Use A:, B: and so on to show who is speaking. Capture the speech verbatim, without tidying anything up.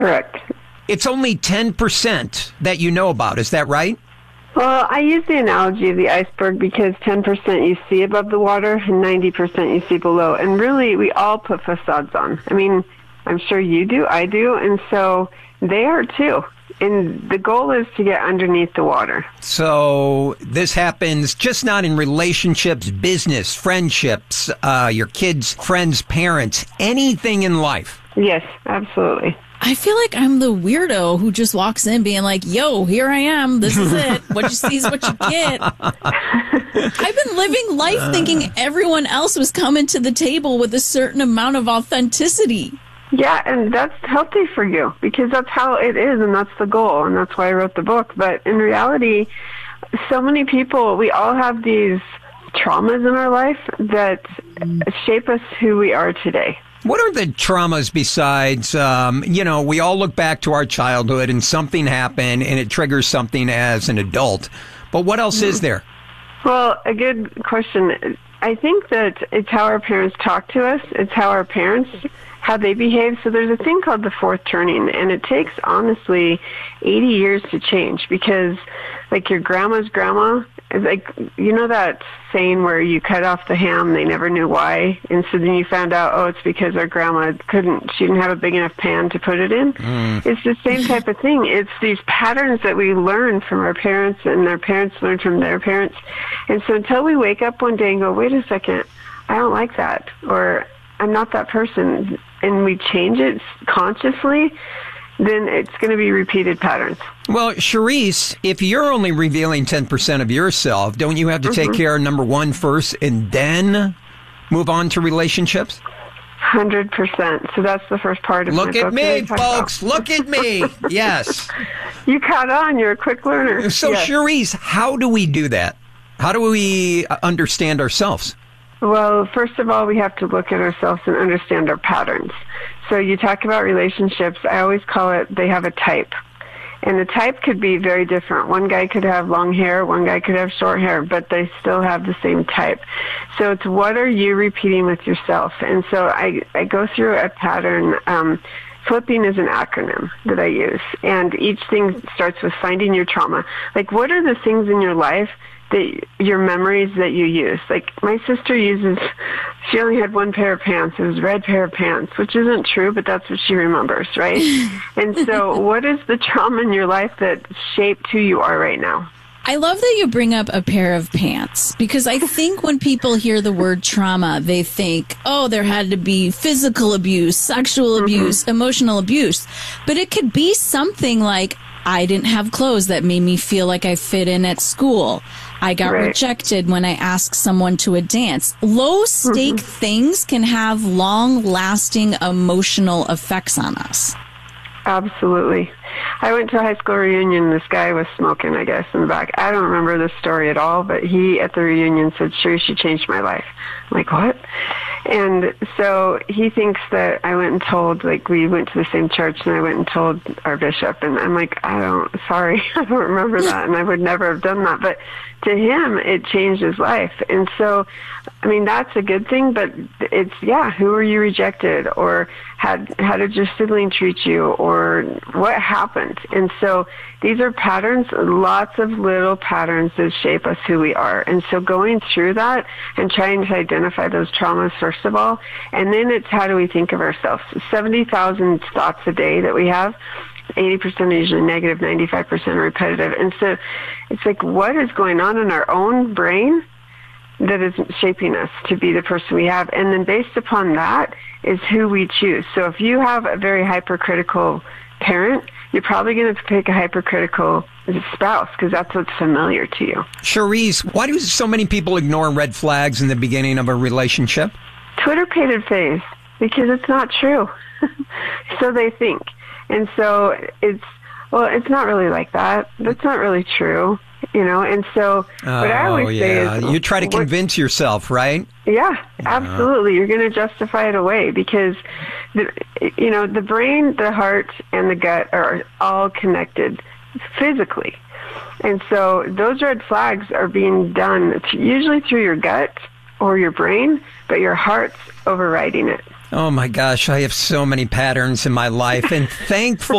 A: Correct.
B: It's only ten percent that you know about. Is that right?
A: Well, I use the analogy of the iceberg because ten percent you see above the water and ninety percent you see below. And really, we all put facades on. I mean, I'm sure you do, I do, and so they are too. And the goal is to get underneath the water.
B: So this happens just not in relationships, business, friendships, uh, your kids, friends, parents, anything in life.
A: Yes, absolutely.
C: I feel like I'm the weirdo who just walks in being like, yo, here I am. This is it. What you see is what you get. I've been living life thinking everyone else was coming to the table with a certain amount of authenticity.
A: Yeah, and that's healthy for you because that's how it is and that's the goal and that's why I wrote the book. But in reality, so many people, we all have these traumas in our life that shape us who we are today.
B: What are the traumas besides, um, you know, we all look back to our childhood and something happened and it triggers something as an adult. But what else is there?
A: Well, a good question. I think that it's how our parents talk to us. It's how our parents, how they behave. So there's a thing called the fourth turning, and it takes, honestly, eighty years to change because, like, your grandma's grandma, is like, you know that saying where you cut off the ham, they never knew why, and so then you found out, oh, it's because our grandma couldn't, she didn't have a big enough pan to put it in. Mm. It's the same type of thing. It's these patterns that we learn from our parents, and our parents learn from their parents. And so until we wake up one day and go, wait a second, I don't like that, or I'm not that person, and we change it consciously, then it's going to be repeated patterns.
B: Well, Cherise, if you're only revealing ten percent of yourself, don't you have to take mm-hmm. care of number one first and then move on to relationships?
A: one hundred percent. So that's the first part of
B: Look
A: my
B: at
A: book
B: me, folks. Look at me. Yes.
A: You caught on. You're a quick learner.
B: So, yes. Cherise, how do we do that? How do we understand ourselves?
A: Well, first of all, we have to look at ourselves and understand our patterns. So you talk about relationships. I always call it they have a type. And the type could be very different. One guy could have long hair, one guy could have short hair, but they still have the same type. So it's what are you repeating with yourself? And so I, I go through a pattern. Um, Flipping is an acronym that I use. And each thing starts with finding your trauma. Like, what are the things in your life that your memories that you use? Like, my sister uses, she only had one pair of pants. It was a red pair of pants, which isn't true, but that's what she remembers, right? And so what is the trauma in your life that shaped who you are right now?
C: I love that you bring up a pair of pants because I think when people hear the word trauma, they think, oh, there had to be physical abuse, sexual abuse, mm-hmm. emotional abuse. But it could be something like, I didn't have clothes that made me feel like I fit in at school. I got right. rejected when I asked someone to a dance. Low stake mm-hmm. things can have long lasting emotional effects on us.
A: Absolutely. I went to a high school reunion. This guy was smoking, I guess, in the back. I don't remember this story at all, but he at the reunion said, sure, she changed my life. I'm like, what? And so he thinks that I went and told, like, we went to the same church, and I went and told our bishop. And I'm like, I don't, sorry, I don't remember that, and I would never have done that. But to him, it changed his life. And so, I mean, that's a good thing, but it's, yeah, who were you rejected? Or had, how did your sibling treat you? Or what happened? And so these are patterns, lots of little patterns that shape us who we are. And so going through that and trying to identify those traumas, first of all, and then it's how do we think of ourselves? seventy thousand thoughts a day that we have. eighty percent are usually negative, ninety-five percent are repetitive. And so it's like, what is going on in our own brain that is shaping us to be the person we have? And then based upon that is who we choose. So if you have a very hypercritical parent, you're probably going to pick a hypercritical spouse because that's what's familiar to you.
B: Cherise, why do so many people ignore red flags in the beginning of a relationship?
A: Twitter painted face, because it's not true. So they think. And so it's, well, it's not really like that. That's not really true, you know. And so
B: oh,
A: what I always
B: yeah.
A: say is...
B: You try to convince what, yourself, right?
A: Yeah, absolutely. You're going to justify it away because, the, you know, the brain, the heart, and the gut are all connected physically. And so those red flags are being done usually through your gut or your brain, but your heart's overriding it.
B: Oh my gosh, I have so many patterns in my life, and thankful